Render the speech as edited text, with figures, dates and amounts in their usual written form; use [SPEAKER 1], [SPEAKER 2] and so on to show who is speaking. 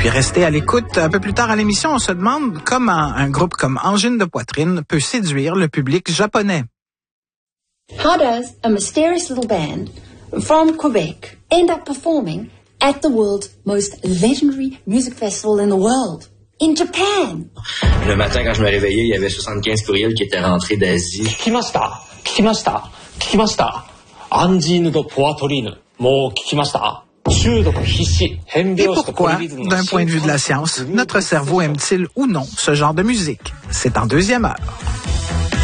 [SPEAKER 1] Puis restez à l'écoute. Un peu plus tard à l'émission, on se demande comment un groupe comme Angine de Poitrine peut séduire le public japonais.
[SPEAKER 2] How does a mysterious little band from Quebec end up performing at the world's most legendary music festival in the world, in Japan?
[SPEAKER 3] Le matin, quand je me réveillais, il y avait 75 courriels qui étaient rentrés d'Asie.
[SPEAKER 4] 聞きました。アンジーヌとポアトリーヌ。もう聞きました。
[SPEAKER 1] Et pourquoi, d'un point de vue de la science, notre cerveau aime-t-il ou non ce genre de musique? C'est en deuxième heure.